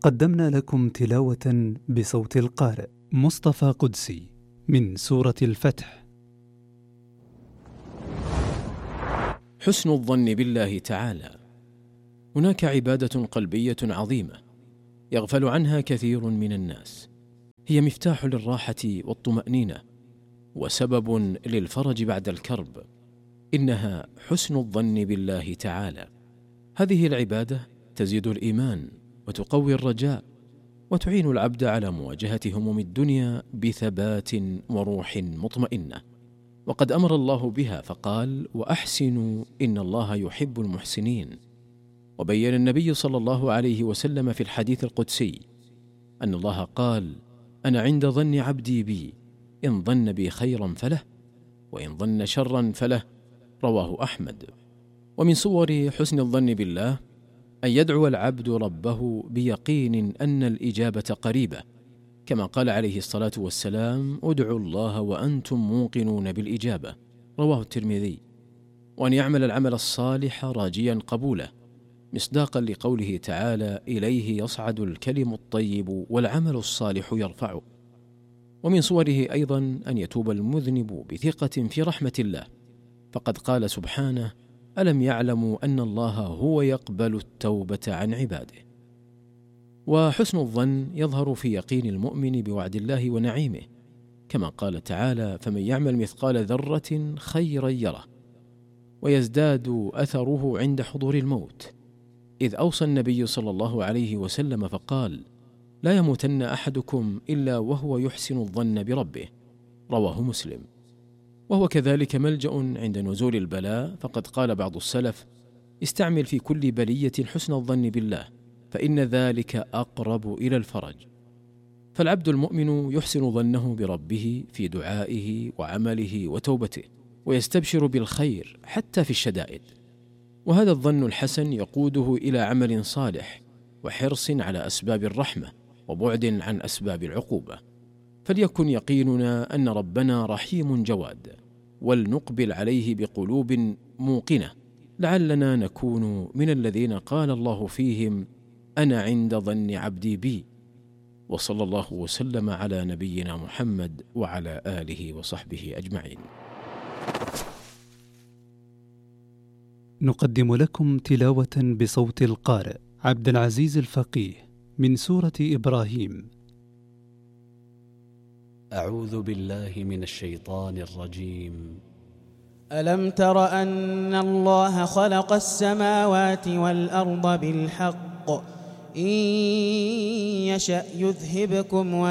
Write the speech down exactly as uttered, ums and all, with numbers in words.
قدمنا لكم تلاوة بصوت القارئ مصطفى قدسي من سورة الفتح. حسن الظن بالله تعالى. هناك عبادة قلبية عظيمة يغفل عنها كثير من الناس، هي مفتاح للراحة والطمأنينة وسبب للفرج بعد الكرب، إنها حسن الظن بالله تعالى. هذه العبادة تزيد الإيمان وتقوي الرجاء وتعين العبد على مواجهة هموم الدنيا بثبات وروح مطمئنة، وقد أمر الله بها فقال: وأحسنوا إن الله يحب المحسنين. وبين النبي صلى الله عليه وسلم في الحديث القدسي أن الله قال: أنا عند ظن عبدي بي، إن ظن بي خيرا فله وإن ظن شرا فله. رواه أحمد. ومن صور حسن الظن بالله أن يدعو العبد ربه بيقين أن الإجابة قريبة، كما قال عليه الصلاة والسلام: ادعوا الله وأنتم موقنون بالإجابة. رواه الترمذي. وأن يعمل العمل الصالح راجيا قبوله، مصداقا لقوله تعالى: إليه يصعد الكلم الطيب والعمل الصالح يرفعه. ومن صوره أيضا أن يتوب المذنب بثقة في رحمة الله، فقد قال سبحانه: ألم يعلموا أن الله هو يقبل التوبة عن عباده. وحسن الظن يظهر في يقين المؤمن بوعد الله ونعيمه، كما قال تعالى: فمن يعمل مثقال ذرة خيرا يره. ويزداد أثره عند حضور الموت، إذ أوصى النبي صلى الله عليه وسلم فقال: لا يموتن أحدكم إلا وهو يحسن الظن بربه. رواه مسلم. وهو كذلك ملجأ عند نزول البلاء، فقد قال بعض السلف: استعمل في كل بلية حسن الظن بالله، فإن ذلك أقرب إلى الفرج. فالعبد المؤمن يحسن ظنه بربه في دعائه وعمله وتوبته، ويستبشر بالخير حتى في الشدائد. وهذا الظن الحسن يقوده إلى عمل صالح وحرص على أسباب الرحمة وبعد عن أسباب العقوبة. فليكن يقيننا أن ربنا رحيم جواد، ولنقبل عليه بقلوب موقنة، لعلنا نكون من الذين قال الله فيهم: أنا عند ظن عبدي بي. وصلى الله وسلم على نبينا محمد وعلى آله وصحبه أجمعين. نقدم لكم تلاوة بصوت القارئ عبد العزيز الفقيه من سورة إبراهيم. أعوذ بالله من الشيطان الرجيم. ألم تر أن الله خلق السماوات والأرض بالحق إن يشأ يذهبكم